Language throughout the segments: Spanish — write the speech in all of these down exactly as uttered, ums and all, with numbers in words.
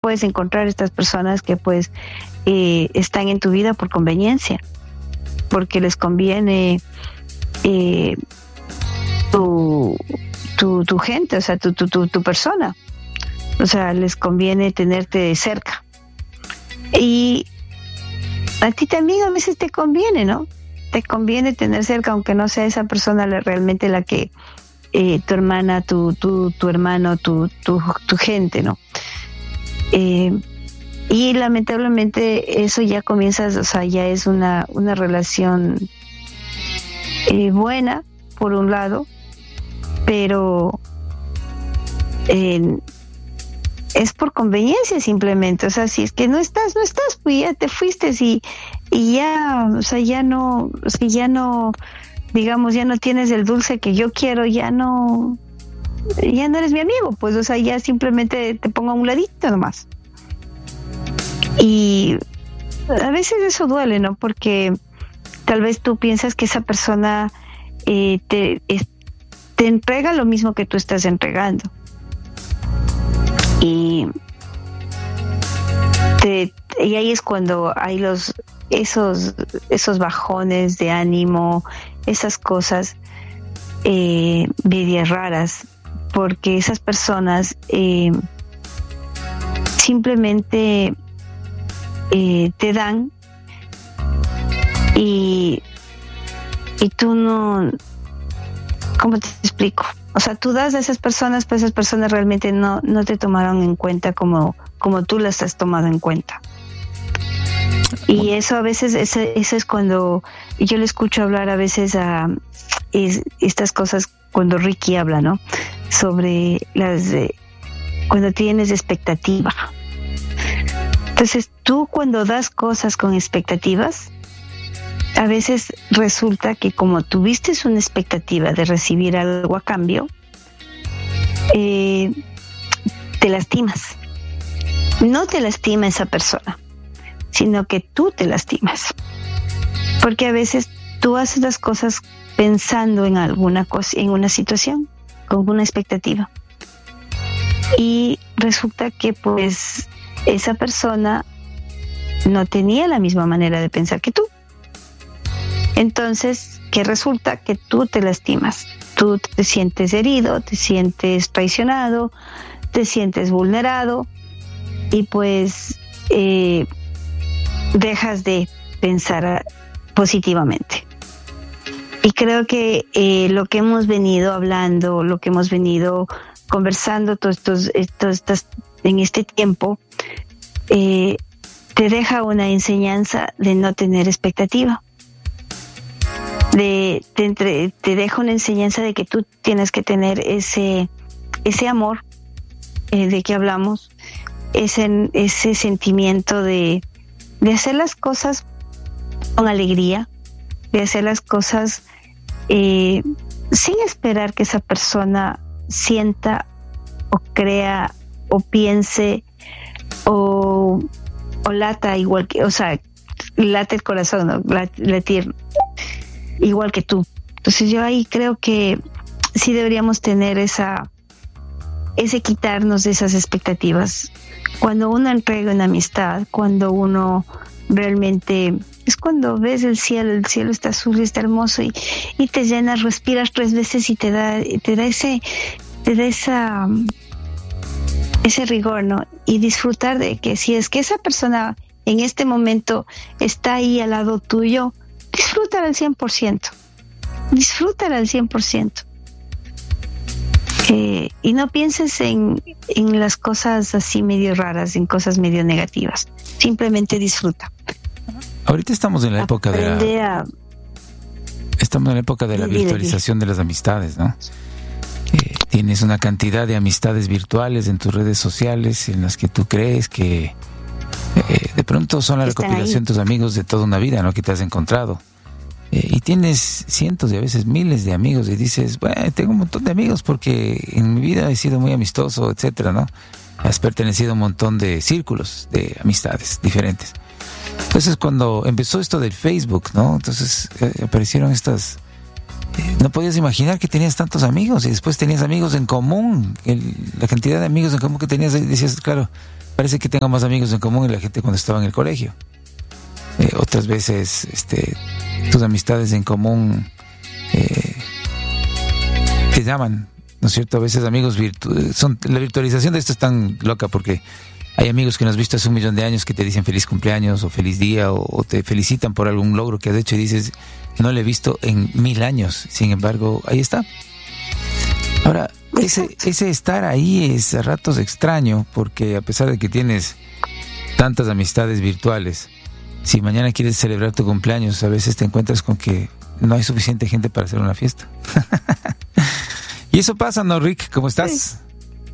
puedes encontrar estas personas que pues eh, están en tu vida por conveniencia, porque les conviene eh, tu, tu, tu gente, o sea, tu, tu, tu, tu persona. O sea, les conviene tenerte cerca. Y a ti también a veces te conviene, ¿no? Te conviene tener cerca, aunque no sea esa persona la, realmente la que eh, tu hermana, tu, tu, tu hermano, tu, tu, tu gente, ¿no? Eh, y lamentablemente eso ya comienza, o sea, ya es una, una relación eh, buena, por un lado, pero eh, es por conveniencia simplemente. O sea, si es que no estás, no estás, pues ya te fuiste y, y ya, o sea, ya no, o sea, ya no, digamos, ya no tienes el dulce que yo quiero, ya no, ya no eres mi amigo, pues, o sea, ya simplemente te pongo a un ladito nomás. Y a veces eso duele, ¿no? Porque tal vez tú piensas que esa persona eh, te, es, te entrega lo mismo que tú estás entregando. Y, te, y ahí es cuando hay los esos esos bajones de ánimo, esas cosas eh, medias raras, porque esas personas eh, simplemente eh, te dan y y tú no, ¿cómo te explico? O sea, tú das a esas personas, pero esas personas realmente no, no te tomaron en cuenta como, como tú las has tomado en cuenta. Y eso a veces, eso, eso es cuando yo le escucho hablar a veces a es, estas cosas cuando Ricky habla, ¿no? Sobre las de, cuando tienes expectativa. Entonces, tú cuando das cosas con expectativas, a veces resulta que como tuviste una expectativa de recibir algo a cambio, eh, te lastimas. No te lastima esa persona, sino que tú te lastimas. Porque a veces tú haces las cosas pensando en alguna cosa, en una situación, con una expectativa. Y resulta que pues esa persona no tenía la misma manera de pensar que tú. Entonces, que resulta que tú te lastimas, tú te sientes herido, te sientes traicionado, te sientes vulnerado y pues eh, dejas de pensar positivamente. Y creo que eh, lo que hemos venido hablando, lo que hemos venido conversando todos estos, estos, estos, en este tiempo, eh, te deja una enseñanza de no tener expectativa. De, te, entre, te deja una enseñanza de que tú tienes que tener ese, ese amor eh, de que hablamos, ese, ese sentimiento de, de hacer las cosas con alegría, de hacer las cosas eh, sin esperar que esa persona sienta o crea o piense o, o lata igual que, o sea, late el corazón, ¿no? Latir igual que tú. Entonces yo ahí creo que sí deberíamos tener esa, ese quitarnos de esas expectativas. Cuando uno entrega una amistad, cuando uno realmente, es cuando ves el cielo, el cielo está azul y está hermoso y, y te llenas, respiras tres veces y te da, te da ese, te da esa, ese rigor, ¿no? Y disfrutar de que si es que esa persona en este momento está ahí al lado tuyo, disfrútala al cien por ciento. Disfrútala al cien por ciento. Eh, y no pienses en, en las cosas así medio raras, en cosas medio negativas. Simplemente disfruta. Ahorita estamos en la época de la... A... Estamos en la época de la virtualización de las amistades, ¿no? Eh, tienes una cantidad de amistades virtuales en tus redes sociales en las que tú crees que Eh, de pronto son la recopilación de tus amigos de toda una vida, ¿no? Que te has encontrado. Eh, y tienes cientos y a veces miles de amigos y dices, bueno, tengo un montón de amigos porque en mi vida he sido muy amistoso, etcétera, ¿no? Has pertenecido a un montón de círculos de amistades diferentes. Entonces, cuando empezó esto del Facebook, ¿no? Entonces eh, aparecieron estas... Eh, no podías imaginar que tenías tantos amigos y después tenías amigos en común. El, la cantidad de amigos en común que tenías, decías, claro... parece que tengo más amigos en común que la gente cuando estaba en el colegio. Eh, otras veces, este, tus amistades en común eh, te llaman, ¿no es cierto? A veces amigos virtu- son la virtualización de esto es tan loca porque hay amigos que no has visto hace un millón de años que te dicen feliz cumpleaños o feliz día o, o te felicitan por algún logro que has hecho y dices, no le he visto en mil años. Sin embargo, ahí está. Ahora, ese, ese estar ahí es a ratos extraño porque a pesar de que tienes tantas amistades virtuales, si mañana quieres celebrar tu cumpleaños, a veces te encuentras con que no hay suficiente gente para hacer una fiesta. Y eso pasa, ¿no, Rick? ¿Cómo estás?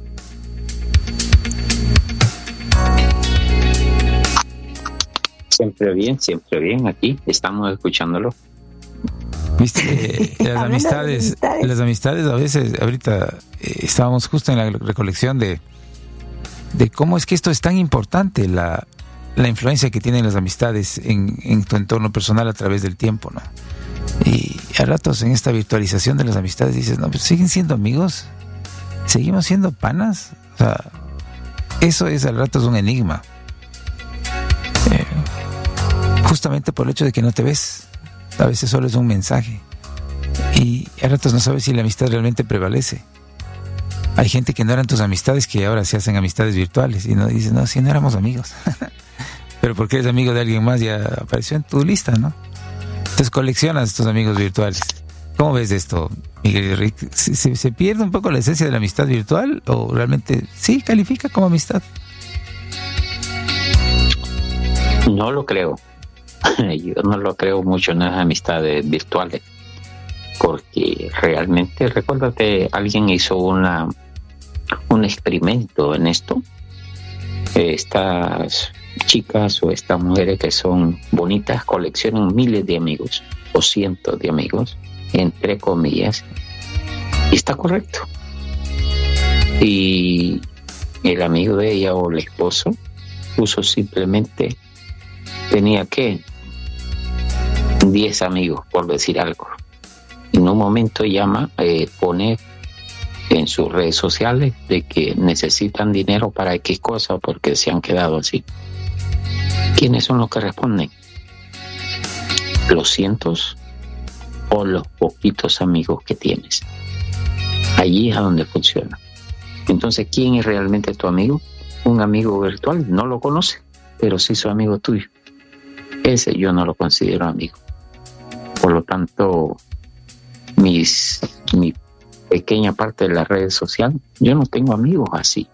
Siempre bien, siempre bien. Aquí estamos escuchándolo. Viste, las amistades, las amistades a veces, ahorita eh, estábamos justo en la recolección de, de cómo es que esto es tan importante, la la influencia que tienen las amistades en, en tu entorno personal a través del tiempo, ¿no? Y a ratos en esta virtualización de las amistades dices, no, pues siguen siendo amigos, seguimos siendo panas, o sea, eso es a ratos un enigma, eh, justamente por el hecho de que no te ves, a veces solo es un mensaje y a ratos no sabes si la amistad realmente prevalece. Hay gente que no eran tus amistades que ahora se hacen amistades virtuales y no dices, no, si no éramos amigos. Pero porque eres amigo de alguien más ya apareció en tu lista, ¿no? Entonces coleccionas tus amigos virtuales. ¿Cómo ves esto, Miguel Rick? ¿Se, se, ¿Se pierde un poco la esencia de la amistad virtual o realmente sí califica como amistad? No lo creo. Yo no lo creo mucho en las amistades virtuales. Porque realmente, recuérdate, alguien hizo una un experimento en esto. Estas chicas o estas mujeres que son bonitas coleccionan miles de amigos o cientos de amigos, entre comillas, y está correcto. Y el amigo de ella o el esposo puso simplemente, tenía que diez amigos, por decir algo. En un momento llama, eh, pone en sus redes sociales de que necesitan dinero para X cosa porque se han quedado así. ¿Quiénes son los que responden? ¿Los cientos o los poquitos amigos que tienes? Allí es a donde funciona. Entonces, ¿quién es realmente tu amigo? Un amigo virtual, no lo conoce, pero sí su amigo tuyo. Ese yo no lo considero amigo. Por lo tanto, mis, mi pequeña parte de la red social, yo no tengo amigos así,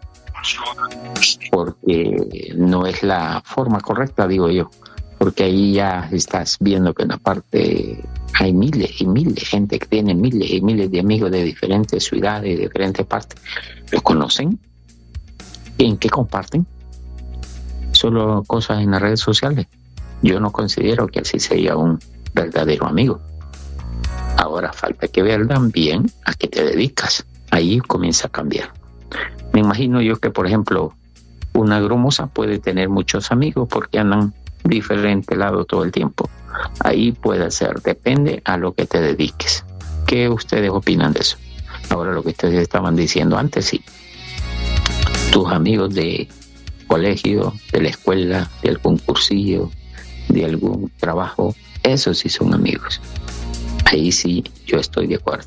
porque no es la forma correcta, digo yo, porque ahí ya estás viendo que en la parte hay miles y miles de gente que tiene miles y miles de amigos de diferentes ciudades, de diferentes partes. ¿Los conocen? ¿En qué comparten? Solo cosas en las redes sociales. Yo no considero que así sea un verdadero amigo. Ahora falta que vean también a qué te dedicas. Ahí comienza a cambiar. Me imagino yo que, por ejemplo, una grumosa puede tener muchos amigos porque andan diferente lado todo el tiempo. Ahí puede ser, depende a lo que te dediques. ¿Qué ustedes opinan de eso? Ahora, lo que ustedes estaban diciendo antes, sí. Tus amigos de colegio, de la escuela, del concursillo, de algún trabajo, esos sí son amigos. Ahí sí, yo estoy de acuerdo.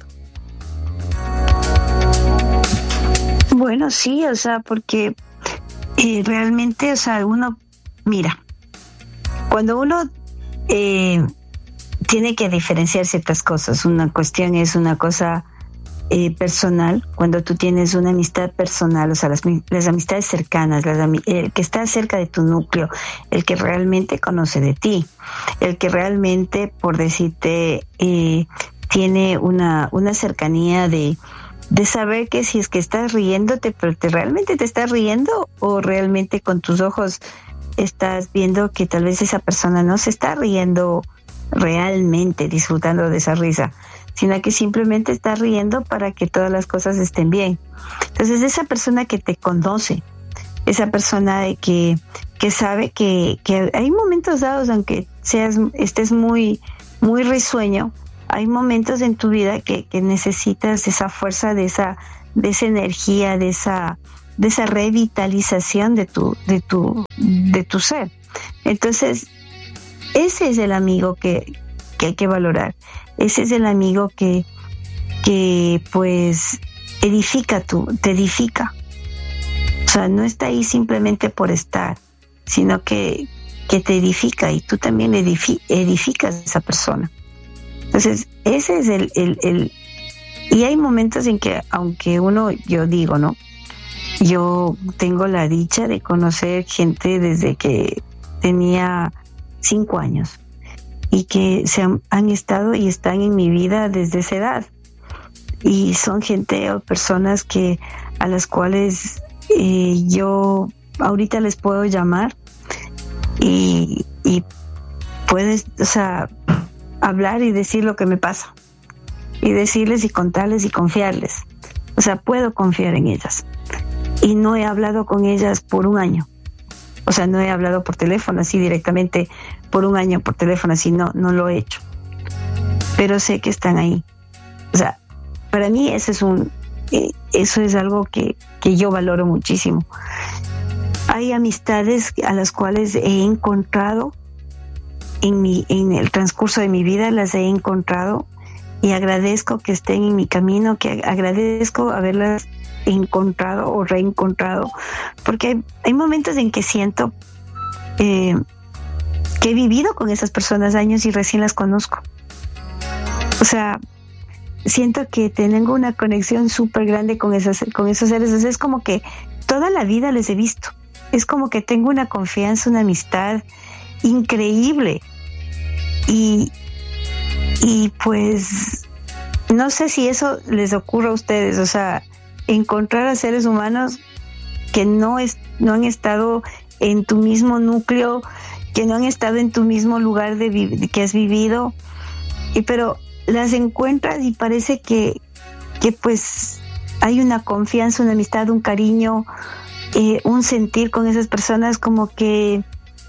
Bueno, sí, o sea, porque eh, realmente, o sea, uno, mira, cuando uno eh, tiene que diferenciar ciertas cosas, una cuestión es una cosa eh, personal, cuando tú tienes una amistad personal, o sea, las, las amistades cercanas, las, el que está cerca de tu núcleo, el que realmente conoce de ti, el que realmente, por decirte, eh, tiene una, una cercanía de, de saber que si es que estás riéndote, pero te realmente te estás riendo o realmente con tus ojos estás viendo que tal vez esa persona no se está riendo realmente, disfrutando de esa risa, sino que simplemente está riendo para que todas las cosas estén bien. Entonces, esa persona que te conoce, esa persona de que, que sabe que, que hay momentos dados, aunque seas, estés muy, muy risueño, hay momentos en tu vida que, que necesitas esa fuerza, de esa, de esa energía, de esa, de esa revitalización de tu, de tu, de tu ser. Entonces, ese es el amigo que, que hay que valorar. Ese es el amigo que, que pues edifica tu, te edifica. O sea, no está ahí simplemente por estar, sino que, que te edifica y tú también edifi- edificas a esa persona. Entonces, ese es el, el, el... Y hay momentos en que, aunque uno, yo digo, ¿no? Yo tengo la dicha de conocer gente desde que tenía cinco años y que se han, han estado y están en mi vida desde esa edad. Y son gente o personas que a las cuales eh, yo ahorita les puedo llamar y, y puedes, o sea, hablar y decir lo que me pasa y decirles y contarles y confiarles. O sea, puedo confiar en ellas. Y no he hablado con ellas por un año. O sea, no he hablado por teléfono así directamente por un año por teléfono así, no, no lo he hecho. Pero sé que están ahí. O sea, para mí ese es un, eh, eso es algo que, que yo valoro muchísimo. Hay amistades a las cuales he encontrado en mi, en el transcurso de mi vida, las he encontrado y agradezco que estén en mi camino, que agradezco haberlas encontrado o reencontrado, porque hay, hay momentos en que siento eh, que he vivido con esas personas años y recién las conozco. O sea, siento que tengo una conexión súper grande con esas, con esos seres. O sea, es como que toda la vida les he visto. Es como que tengo una confianza, una amistad increíble. Y, y pues no sé si eso les ocurre a ustedes. O sea, encontrar a seres humanos que no, es, no han estado en tu mismo núcleo, que no han estado en tu mismo lugar de vi- que has vivido, y pero las encuentras y parece que, que pues hay una confianza, una amistad, un cariño, eh, un sentir con esas personas como que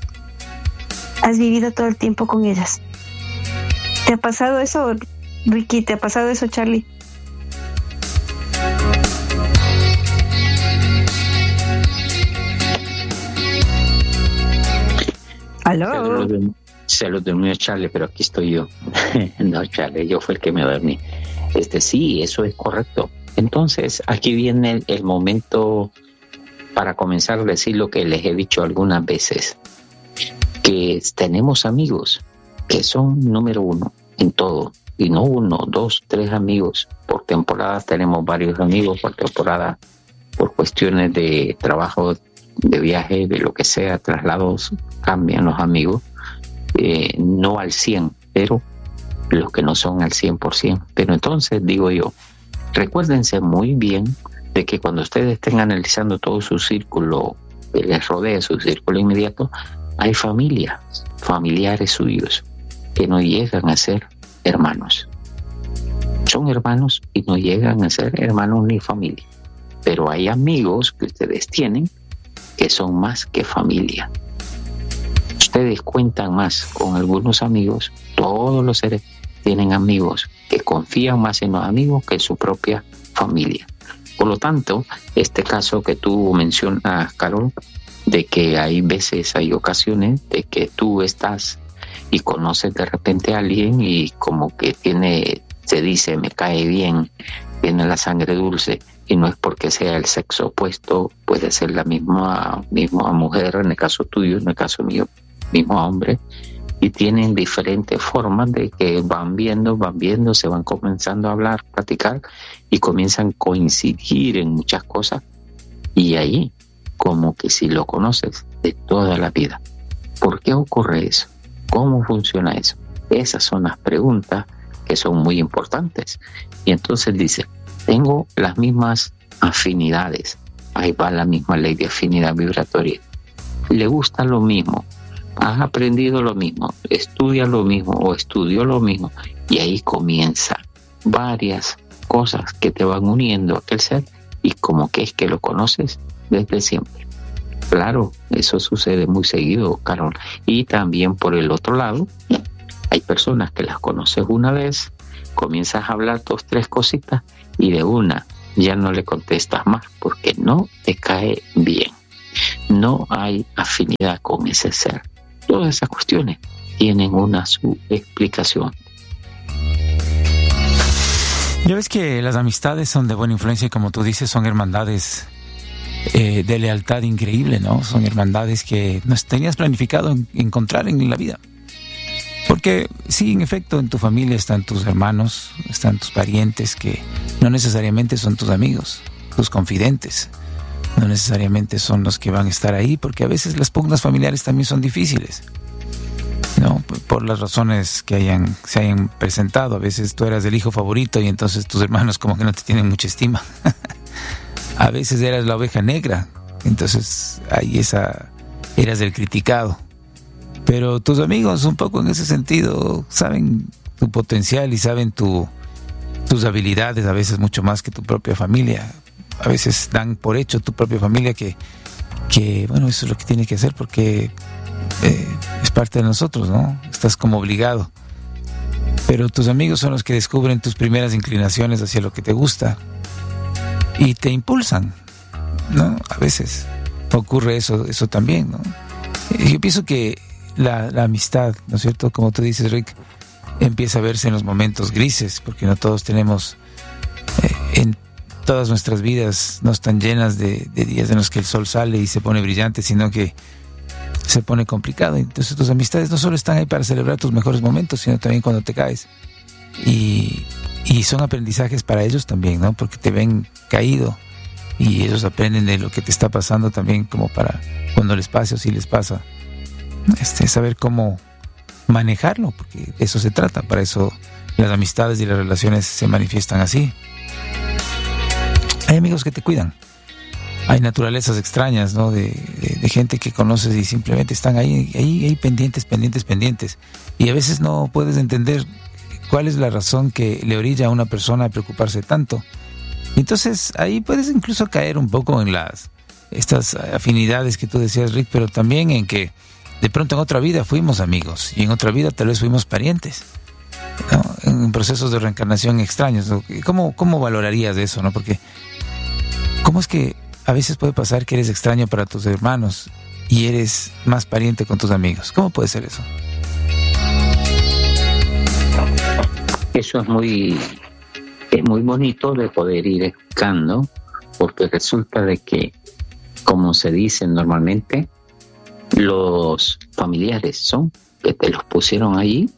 has vivido todo el tiempo con ellas. ¿Te ha pasado eso, Ricky? ¿Te ha pasado eso, Charlie? ¿Aló? Se lo durmió Charlie, pero aquí estoy yo. No, Charlie, yo fue el que me dormí. Este, sí, eso es correcto. Entonces, aquí viene el, el momento para comenzar a decir lo que les he dicho algunas veces, que tenemos amigos que son número uno en todo, y no uno, dos, tres amigos. Por temporada tenemos varios amigos, por temporada, por cuestiones de trabajo, de viaje, de lo que sea, traslados, cambian los amigos. Eh, no al cien, pero los que no son al cien por ciento. Pero entonces digo yo, recuérdense muy bien de que cuando ustedes estén analizando todo su círculo que les rodea, su círculo inmediato, hay familias, familiares suyos que no llegan a ser hermanos. Son hermanos y no llegan a ser hermanos ni familia. Pero hay amigos que ustedes tienen que son más que familia. Ustedes cuentan más con algunos amigos. Todos los seres tienen amigos que confían más en los amigos que en su propia familia. Por lo tanto, este caso que tú mencionas, Carol, de que hay veces, hay ocasiones de que tú estás y conoces de repente a alguien y como que tiene, se dice, me cae bien, tiene la sangre dulce, y no es porque sea el sexo opuesto, puede ser la misma, misma mujer, en el caso tuyo, en el caso mío, mismo hombre, y tienen diferentes formas de que van viendo, van viendo, se van comenzando a hablar, platicar, y comienzan a coincidir en muchas cosas, y ahí, como que si lo conoces de toda la vida. ¿Por qué ocurre eso? ¿Cómo funciona eso? Esas son las preguntas que son muy importantes. Y entonces dice, tengo las mismas afinidades. Ahí va la misma ley de afinidad vibratoria. Le gusta lo mismo. Has aprendido lo mismo. Estudia lo mismo o estudió lo mismo. Y ahí comienza varias cosas que te van uniendo a aquel ser y como que es que lo conoces desde siempre. Claro, eso sucede muy seguido, Carol. Y también por el otro lado, hay personas que las conoces una vez, comienzas a hablar dos, tres cositas y de una ya no le contestas más porque no te cae bien. No hay afinidad con ese ser. Todas esas cuestiones tienen una su explicación. Ya ves que las amistades son de buena influencia y, como tú dices, son hermandades eh, de lealtad increíble, ¿no? Son hermandades que no tenías planificado en, encontrar en la vida. Porque sí, en efecto, en tu familia están tus hermanos, están tus parientes que no necesariamente son tus amigos, tus confidentes. No necesariamente son los que van a estar ahí, porque a veces las pugnas familiares también son difíciles, ¿no? Por las razones que hayan se hayan presentado. A veces tú eras el hijo favorito y entonces tus hermanos como que no te tienen mucha estima. A veces eras la oveja negra, entonces ahí esa eras el criticado. Pero tus amigos, un poco en ese sentido, saben tu potencial y saben tu, tus habilidades, a veces mucho más que tu propia familia. A veces dan por hecho tu propia familia que, que bueno, eso es lo que tiene que hacer porque eh, es parte de nosotros, ¿no? Estás como obligado. Pero tus amigos son los que descubren tus primeras inclinaciones hacia lo que te gusta y te impulsan, ¿no? A veces ocurre eso, eso también, ¿no? Yo pienso que La, la amistad, ¿no es cierto? Como tú dices, Rick, empieza a verse en los momentos grises, porque no todos tenemos, eh, en todas nuestras vidas no están llenas de, de días en los que el sol sale y se pone brillante, sino que se pone complicado. Entonces tus amistades no solo están ahí para celebrar tus mejores momentos, sino también cuando te caes. Y, y son aprendizajes para ellos también, ¿no? Porque te ven caído y ellos aprenden de lo que te está pasando también, como para cuando les pase o si les pasa. Este, saber cómo manejarlo, porque de eso se trata. Para eso las amistades y las relaciones se manifiestan así. Hay amigos que te cuidan, hay naturalezas extrañas, ¿no? De, de, de gente que conoces y simplemente están ahí, ahí, ahí pendientes, pendientes, pendientes. Y a veces no puedes entender cuál es la razón que le orilla a una persona a preocuparse tanto. Entonces ahí puedes incluso caer un poco en las estas afinidades que tú decías, Rick, pero también en que de pronto en otra vida fuimos amigos y en otra vida tal vez fuimos parientes, ¿no? En procesos de reencarnación extraños, ¿no? ¿Cómo, cómo valorarías eso, no? Porque ¿cómo es que a veces puede pasar que eres extraño para tus hermanos y eres más pariente con tus amigos? ¿Cómo puede ser eso? Eso es muy, es muy bonito de poder ir explicando, porque resulta de que, como se dice normalmente, los familiares son que te los pusieron allí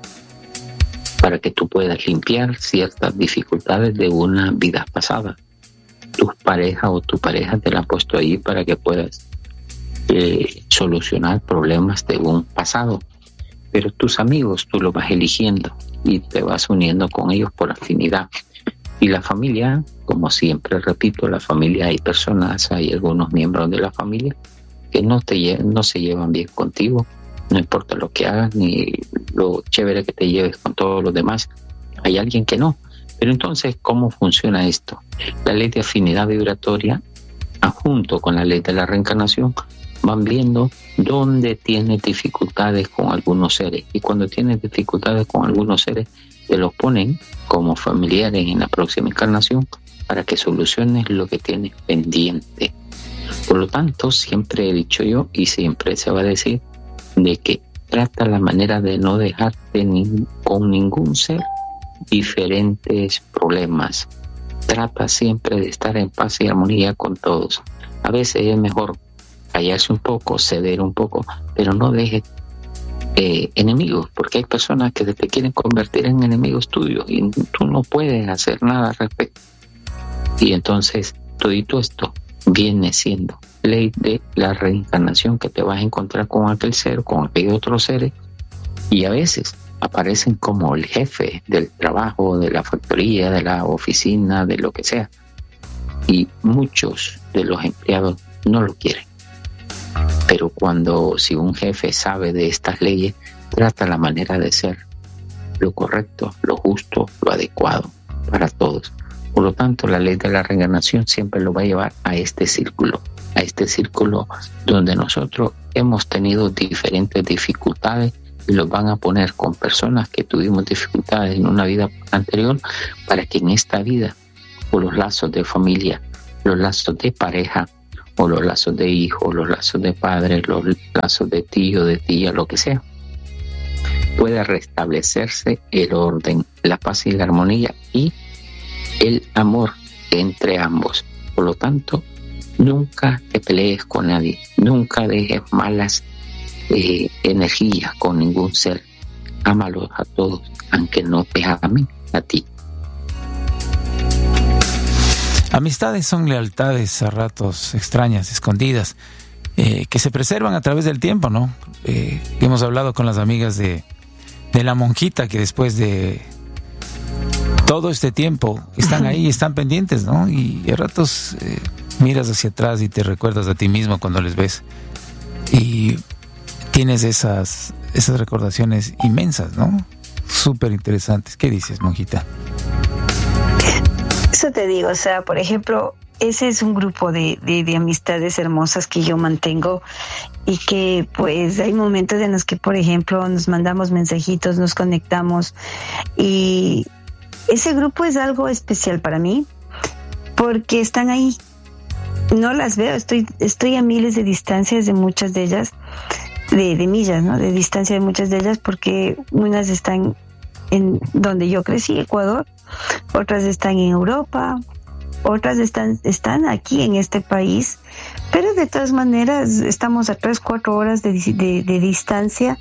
para que tú puedas limpiar ciertas dificultades de una vida pasada. Tu pareja o tu pareja te la ha puesto allí para que puedas eh, solucionar problemas de un pasado. Pero tus amigos tú los vas eligiendo y te vas uniendo con ellos por afinidad. Y la familia, como siempre repito, la familia, hay personas, hay algunos miembros de la familia que no te lle- no se llevan bien contigo, no importa lo que hagas ni lo chévere que te lleves con todos los demás, hay alguien que no. Pero entonces, ¿cómo funciona esto? La ley de afinidad vibratoria, junto con la ley de la reencarnación, van viendo dónde tienes dificultades con algunos seres, y cuando tienes dificultades con algunos seres te los ponen como familiares en la próxima encarnación para que soluciones lo que tienes pendiente. Por lo tanto, siempre he dicho yo y siempre se va a decir de que trata la manera de no dejarte ni, con ningún ser diferentes problemas. Trata siempre de estar en paz y armonía con todos. A veces es mejor callarse un poco, ceder un poco, pero no dejes eh, enemigos, porque hay personas que te quieren convertir en enemigos tuyos y tú no puedes hacer nada al respecto. Y entonces todito esto viene siendo ley de la reencarnación, que te vas a encontrar con aquel ser, con aquellos otros seres, y a veces aparecen como el jefe del trabajo, de la factoría, de la oficina, de lo que sea, y muchos de los empleados no lo quieren. Pero cuando si un jefe sabe de estas leyes, trata la manera de ser lo correcto, lo justo, lo adecuado para todos. Por lo tanto, la ley de la reencarnación siempre lo va a llevar a este círculo, a este círculo donde nosotros hemos tenido diferentes dificultades y los van a poner con personas que tuvimos dificultades en una vida anterior para que en esta vida o los lazos de familia, los lazos de pareja, o los lazos de hijo, los lazos de padre, los lazos de tío, de tía, lo que sea, pueda restablecerse el orden, la paz y la armonía y el amor entre ambos. Por lo tanto, nunca te pelees con nadie, nunca dejes malas eh, energías con ningún ser. Ámalos a todos, aunque no te amen a ti. Amistades son lealtades a ratos extrañas, escondidas, eh, que se preservan a través del tiempo, ¿no? Eh, hemos hablado con las amigas de, de la monjita, que después de todo este tiempo están ahí, están pendientes, ¿no? Y a ratos eh, miras hacia atrás y te recuerdas a ti mismo cuando les ves. Y tienes esas, esas recordaciones inmensas, ¿no? Súper interesantes. ¿Qué dices, monjita? Eso te digo, o sea, por ejemplo, ese es un grupo de, de, de amistades hermosas que yo mantengo y que pues hay momentos en los que, por ejemplo, nos mandamos mensajitos, nos conectamos y ese grupo es algo especial para mí porque están ahí. No las veo, estoy estoy a miles de distancias de muchas de ellas, de, de millas, ¿no? De distancia de muchas de ellas porque unas están en donde yo crecí, Ecuador, otras están en Europa, otras están están aquí en este país, pero de todas maneras estamos a tres, cuatro horas de, de, de distancia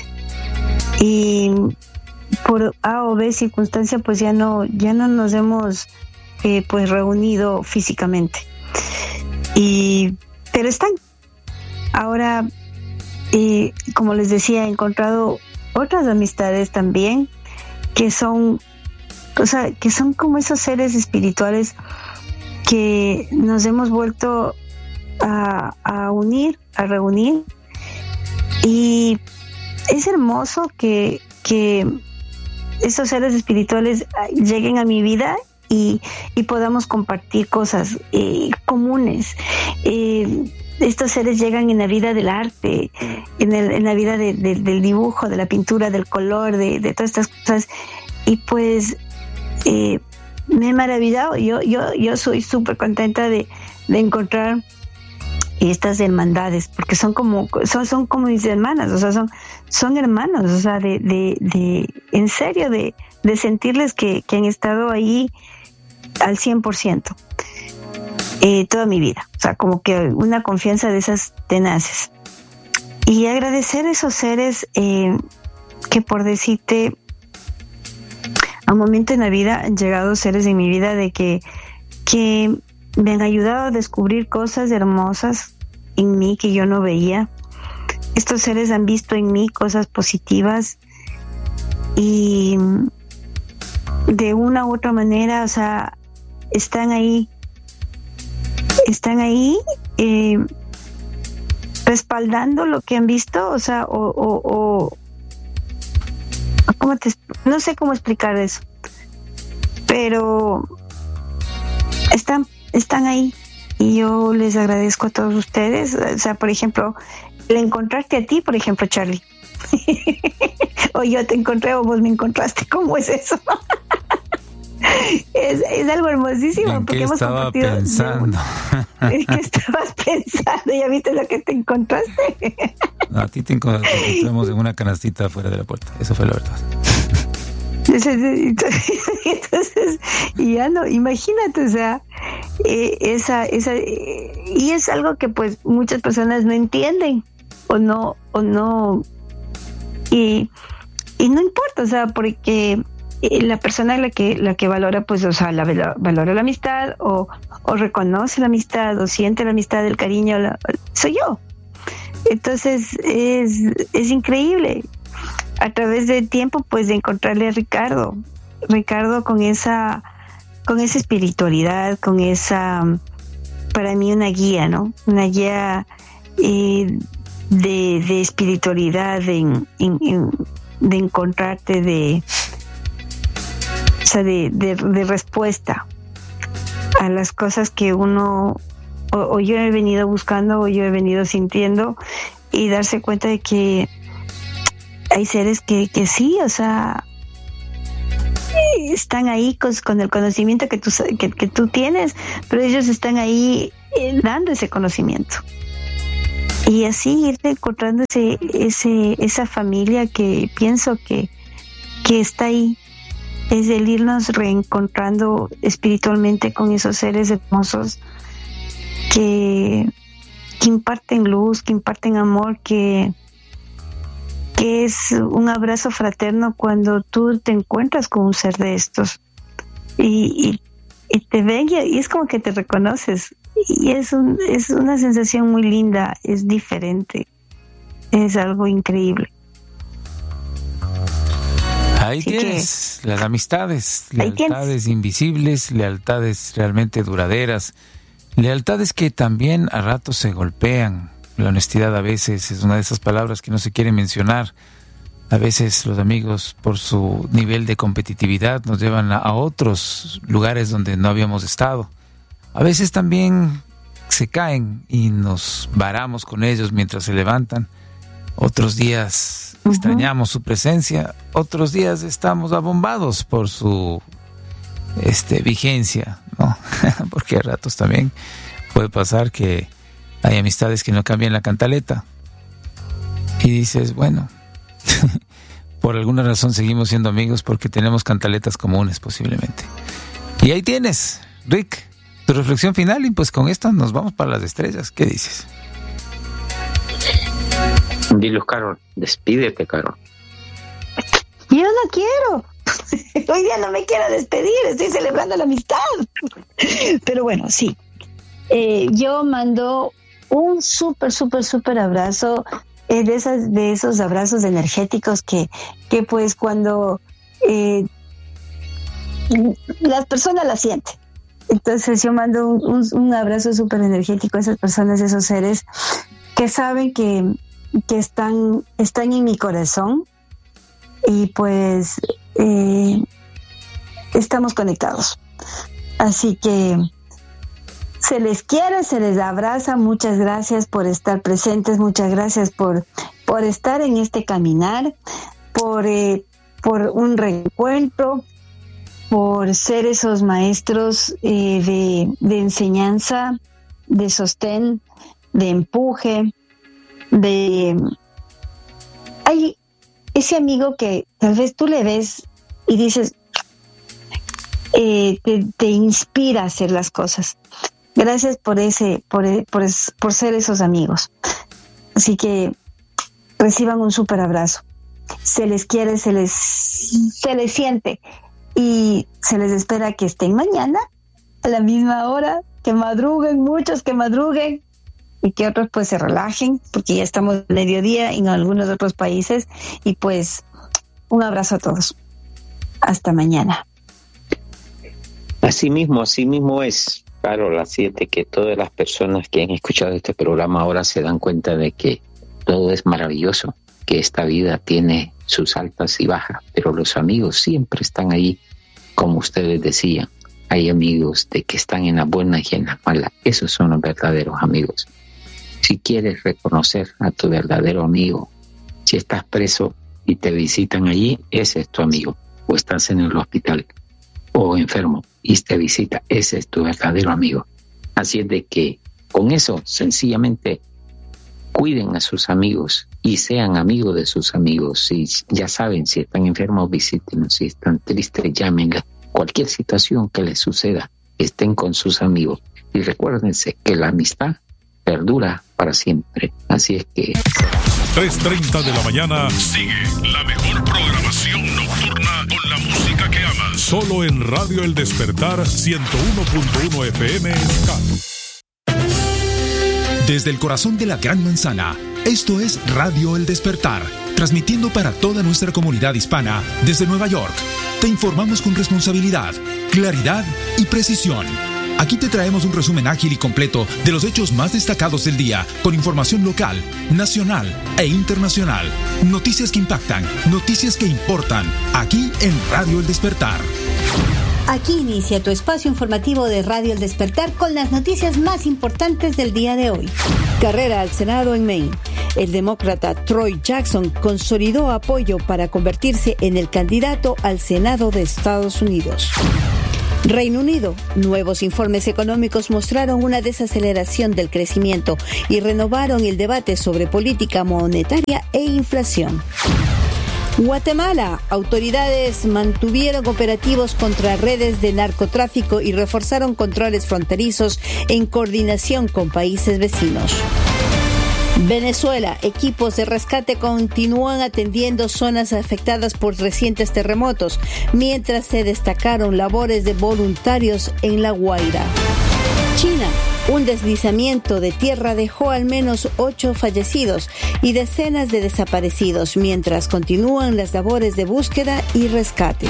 y por A o B circunstancia pues ya no ya no nos hemos eh, pues reunido físicamente y pero están ahora eh, como les decía, he encontrado otras amistades también que son o sea que son como esos seres espirituales que nos hemos vuelto a, a unir, a reunir y es hermoso que que estos seres espirituales lleguen a mi vida y, y podamos compartir cosas eh, comunes. Eh, estos seres llegan en la vida del arte, en, el, en la vida de, de, del dibujo, de la pintura, del color, de, de todas estas cosas. Y pues eh, me he maravillado. Yo, yo, yo soy súper contenta de, de encontrar estas hermandades, porque son como son son como mis hermanas, o sea, son son hermanos, o sea, de de, de en serio de, de sentirles que, que han estado ahí al cien por ciento eh, toda mi vida, o sea, como que una confianza de esas tenaces y agradecer a esos seres eh, que por decirte a un momento en la vida han llegado seres en mi vida de que que me han ayudado a descubrir cosas hermosas en mí que yo no veía. Estos seres han visto en mí cosas positivas y de una u otra manera, o sea, están ahí, están ahí eh, respaldando lo que han visto, o sea, o, o, o ¿cómo te, no sé cómo explicar eso, pero están están ahí y yo les agradezco a todos ustedes. O sea, por ejemplo, el encontrarte a ti, por ejemplo, Charlie, o yo te encontré o vos me encontraste, ¿cómo es eso? es, es algo hermosísimo. ¿En porque qué hemos estaba compartido pensando? ¿En qué estabas pensando? ¿Ya viste lo que te encontraste? No, a ti te encontramos en una canastita fuera de la puerta, eso fue la verdad. Entonces, ya no, imagínate, o sea, eh, esa, esa, eh, y es algo que pues muchas personas no entienden, o no, o no, y, y no importa, o sea, porque eh, la persona la que, la que valora, pues, o sea, la, valora la amistad, o, o reconoce la amistad, o siente la amistad, el cariño, la, soy yo. Entonces, es, es increíble. A través del tiempo, pues, de encontrarle a Ricardo, Ricardo con esa, con esa espiritualidad, con esa, para mí una guía, ¿no? Una guía eh, de, de espiritualidad, de, en, en, de encontrarte, de, o sea, de, de, de respuesta a las cosas que uno, o, o yo he venido buscando, o yo he venido sintiendo, y darse cuenta de que hay seres que, que sí, o sea, están ahí con, con el conocimiento que tú, que, que tú tienes, pero ellos están ahí eh, dando ese conocimiento. Y así irte encontrando ese, ese, esa familia que pienso que, que está ahí. Es el irnos reencontrando espiritualmente con esos seres hermosos que, que imparten luz, que imparten amor, que, que es un abrazo fraterno cuando tú te encuentras con un ser de estos y, y, y te ven y, y es como que te reconoces y es, un, es una sensación muy linda, es diferente, es algo increíble. Ahí Así tienes que, las amistades, lealtades invisibles, lealtades realmente duraderas, lealtades que también a ratos se golpean. La honestidad a veces es una de esas palabras que no se quiere mencionar. A veces los amigos, por su nivel de competitividad, nos llevan a, a otros lugares donde no habíamos estado. A veces también se caen y nos varamos con ellos mientras se levantan. Otros días uh-huh. extrañamos su presencia, otros días estamos abombados por su este, vigencia, ¿no? Porque a ratos también puede pasar que hay amistades que no cambian la cantaleta y dices, bueno, por alguna razón seguimos siendo amigos porque tenemos cantaletas comunes posiblemente. Y ahí tienes, Rick, tu reflexión final y pues con esto nos vamos para las estrellas. ¿Qué dices? Dilo, Carol, despídete, Carol. Yo no quiero. Hoy día no me quiero despedir, estoy celebrando la amistad. Pero bueno, sí. Eh, yo mando un súper, súper, súper abrazo, eh, de esas, de esos abrazos energéticos que, que pues cuando eh, las personas la sienten. Entonces yo mando un, un, un abrazo súper energético a esas personas, esos seres que saben que que están, están en mi corazón y pues eh, estamos conectados. Así que se les quiere, se les abraza. Muchas gracias por estar presentes, muchas gracias por, por estar en este caminar, por, eh, por un reencuentro, por ser esos maestros eh, de, de enseñanza, de sostén, de empuje, de hay ese amigo que tal vez tú le ves y dices eh, te, te inspira a hacer las cosas. Gracias por ese por, por, por ser esos amigos. Así que reciban un súper abrazo. Se les quiere, se les se les siente y se les espera que estén mañana a la misma hora, que madruguen, muchos que madruguen y que otros pues se relajen porque ya estamos mediodía en algunos otros países y pues un abrazo a todos. Hasta mañana. Así mismo, así mismo es, Carol, así es de que todas las personas que han escuchado este programa ahora se dan cuenta de que todo es maravilloso, que esta vida tiene sus altas y bajas, pero los amigos siempre están ahí, como ustedes decían. Hay amigos de que están en las buenas y en las malas. Esos son los verdaderos amigos. Si quieres reconocer a tu verdadero amigo, si estás preso y te visitan allí, ese es tu amigo. O estás en el hospital o enfermo y te visita, ese es tu verdadero amigo. Así es de que con eso sencillamente cuiden a sus amigos y sean amigos de sus amigos. Si ya saben, si están enfermos, visítenlos. Si están tristes, llámenles. Cualquier situación que les suceda, estén con sus amigos. Y recuérdense que la amistad perdura para siempre. Así es que... tres treinta de la mañana sigue la mejor programación nocturna con la música que amas. Solo en Radio El Despertar ciento uno punto uno F M. Desde el corazón de la Gran Manzana, esto es Radio El Despertar, transmitiendo para toda nuestra comunidad hispana desde Nueva York. Te informamos con responsabilidad, claridad y precisión. Aquí te traemos un resumen ágil y completo de los hechos más destacados del día, con información local, nacional e internacional. Noticias que impactan, noticias que importan, aquí en Radio El Despertar. Aquí inicia tu espacio informativo de Radio El Despertar con las noticias más importantes del día de hoy. Carrera al Senado en Maine. El demócrata Troy Jackson consolidó apoyo para convertirse en el candidato al Senado de Estados Unidos. Reino Unido. Nuevos informes económicos mostraron una desaceleración del crecimiento y renovaron el debate sobre política monetaria e inflación. Guatemala. Autoridades mantuvieron operativos contra redes de narcotráfico y reforzaron controles fronterizos en coordinación con países vecinos. Venezuela. Equipos de rescate continúan atendiendo zonas afectadas por recientes terremotos, mientras se destacaron labores de voluntarios en La Guaira. China. Un deslizamiento de tierra dejó al menos ocho fallecidos y decenas de desaparecidos, mientras continúan las labores de búsqueda y rescate.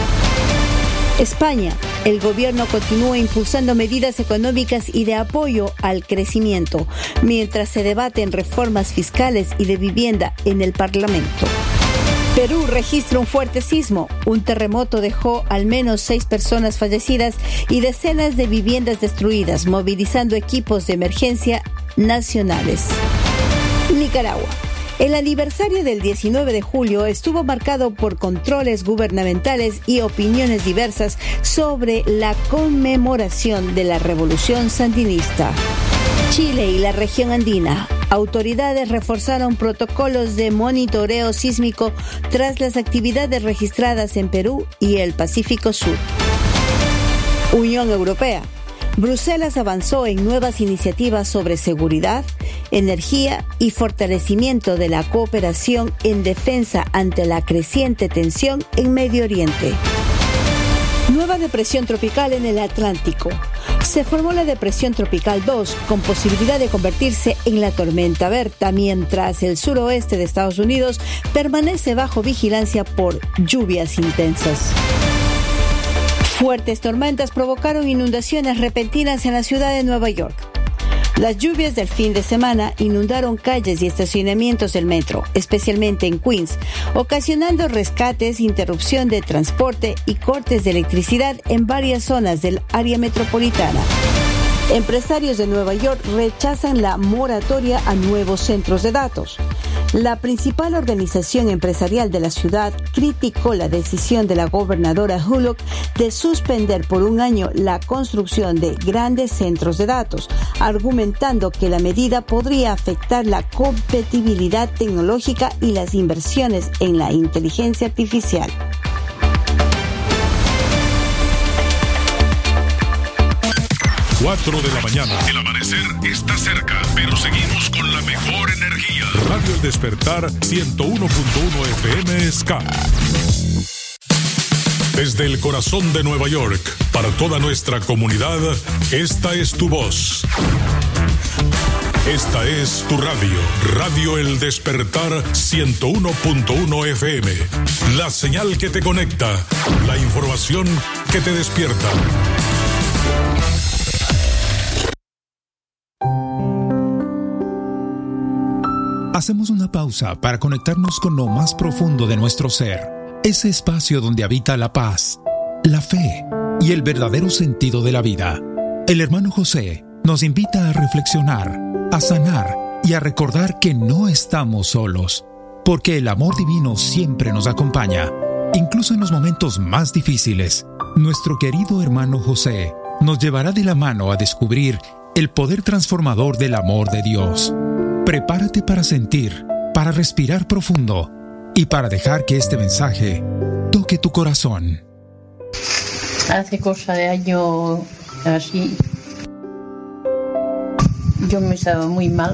España. El gobierno continúa impulsando medidas económicas y de apoyo al crecimiento, mientras se debaten reformas fiscales y de vivienda en el Parlamento. Perú registra un fuerte sismo. Un terremoto dejó al menos seis personas fallecidas y decenas de viviendas destruidas, movilizando equipos de emergencia nacionales. Nicaragua. El aniversario del diecinueve de julio estuvo marcado por controles gubernamentales y opiniones diversas sobre la conmemoración de la revolución sandinista. Chile y la región andina. Autoridades reforzaron protocolos de monitoreo sísmico tras las actividades registradas en Perú y el Pacífico Sur. Unión Europea. Bruselas avanzó en nuevas iniciativas sobre seguridad, energía y fortalecimiento de la cooperación en defensa ante la creciente tensión en Medio Oriente. Nueva depresión tropical en el Atlántico. Se formó la depresión tropical dos, con posibilidad de convertirse en la tormenta Berta, mientras el suroeste de Estados Unidos permanece bajo vigilancia por lluvias intensas. Fuertes tormentas provocaron inundaciones repentinas en la ciudad de Nueva York. Las lluvias del fin de semana inundaron calles y estacionamientos del metro, especialmente en Queens, ocasionando rescates, interrupción de transporte y cortes de electricidad en varias zonas del área metropolitana. Empresarios de Nueva York rechazan la moratoria a nuevos centros de datos. La principal organización empresarial de la ciudad criticó la decisión de la gobernadora Hullock de suspender por un año la construcción de grandes centros de datos, argumentando que la medida podría afectar la competitividad tecnológica y las inversiones en la inteligencia artificial. cuatro de la mañana. El amanecer está cerca, pero seguimos con la mejor energía. Radio El Despertar ciento uno punto uno F M Ska. Desde el corazón de Nueva York, para toda nuestra comunidad, esta es tu voz. Esta es tu radio, Radio El Despertar ciento uno punto uno F M. La señal que te conecta, la información que te despierta. Hacemos una pausa para conectarnos con lo más profundo de nuestro ser, ese espacio donde habita la paz, la fe y el verdadero sentido de la vida. El hermano José nos invita a reflexionar, a sanar y a recordar que no estamos solos, porque el amor divino siempre nos acompaña, incluso en los momentos más difíciles. Nuestro querido hermano José nos llevará de la mano a descubrir el poder transformador del amor de Dios. Prepárate para sentir, para respirar profundo y para dejar que este mensaje toque tu corazón. Hace cosa de año así, yo me estaba muy mal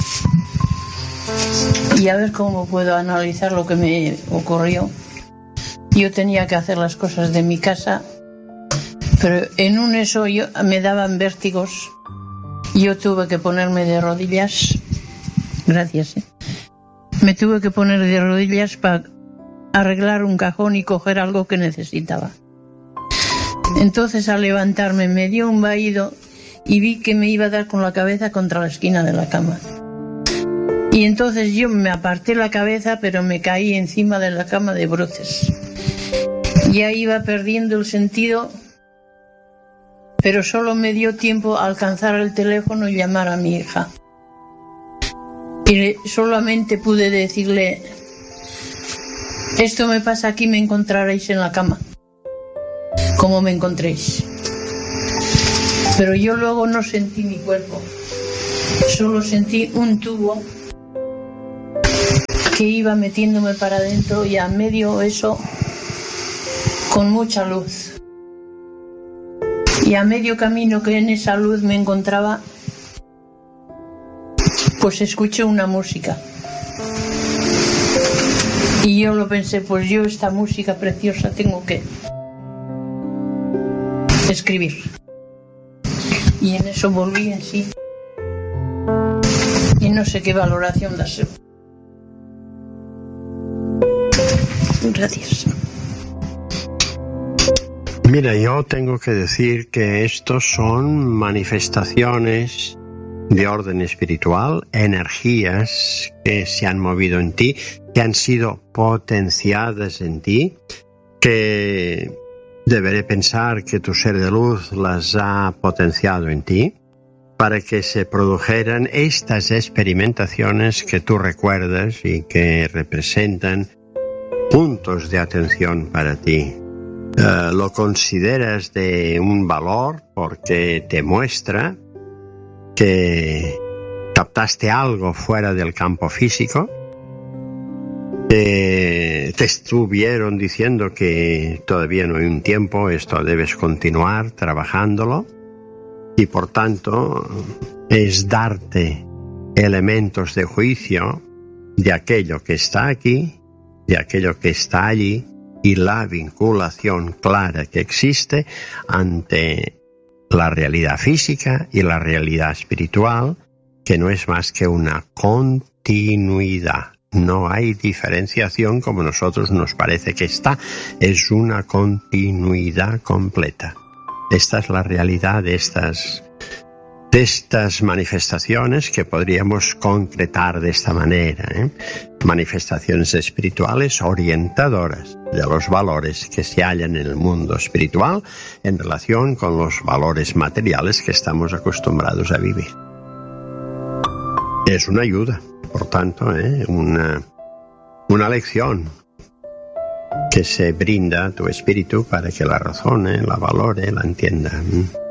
y a ver cómo puedo analizar lo que me ocurrió. Yo tenía que hacer las cosas de mi casa, pero en un eso yo, me daban vértigos. Yo tuve que ponerme de rodillas. Gracias. ¿eh? Me tuve que poner de rodillas para arreglar un cajón y coger algo que necesitaba. Entonces, al levantarme, me dio un vaído y vi que me iba a dar con la cabeza contra la esquina de la cama. Y entonces yo me aparté la cabeza, pero me caí encima de la cama de bruces. Ya iba perdiendo el sentido, pero solo me dio tiempo a alcanzar el teléfono y llamar a mi hija. Y solamente pude decirle: esto me pasa aquí, me encontraréis en la cama, como me encontréis. Pero yo luego no sentí mi cuerpo, solo sentí un tubo que iba metiéndome para adentro, y a medio eso con mucha luz. Y a medio camino que en esa luz me encontraba, pues escuché una música. Y yo lo pensé, pues yo esta música preciosa tengo que escribir. Y en eso volví en sí. Y no sé qué valoración darse. Gracias. Mira, yo tengo que decir que estos son manifestaciones de orden espiritual, energías que se han movido en ti, que han sido potenciadas en ti, que deberé pensar que tu ser de luz las ha potenciado en ti, para que se produjeran estas experimentaciones que tú recuerdas y que representan puntos de atención para ti. Uh, lo consideras de un valor porque te muestra que captaste algo fuera del campo físico, que te estuvieron diciendo que todavía no hay un tiempo, esto debes continuar trabajándolo, y por tanto es darte elementos de juicio de aquello que está aquí, de aquello que está allí, y la vinculación clara que existe ante la realidad física y la realidad espiritual, que no es más que una continuidad. No hay diferenciación como a nosotros nos parece que está, es una continuidad completa. Esta es la realidad de estas, de estas manifestaciones que podríamos concretar de esta manera, ¿eh? Manifestaciones espirituales orientadoras de los valores que se hallan en el mundo espiritual en relación con los valores materiales que estamos acostumbrados a vivir. Es una ayuda, por tanto, ¿eh? una, una lección que se brinda a tu espíritu para que la razone, la valore, la entienda.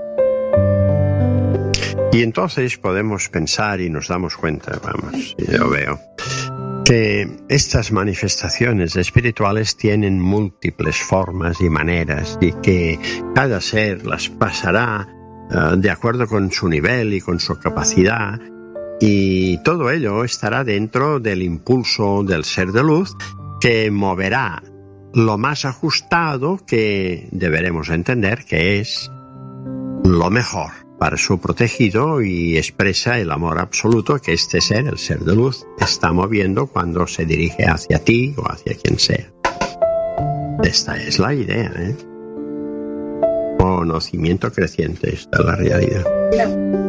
Y entonces podemos pensar y nos damos cuenta, vamos, yo veo, que estas manifestaciones espirituales tienen múltiples formas y maneras, y que cada ser las pasará uh, de acuerdo con su nivel y con su capacidad, y todo ello estará dentro del impulso del ser de luz, que moverá lo más ajustado que deberemos entender que es lo mejor para su protegido, y expresa el amor absoluto que este ser, el ser de luz, está moviendo cuando se dirige hacia ti o hacia quien sea. Esta es la idea, ¿eh? Conocimiento creciente, esta es la realidad.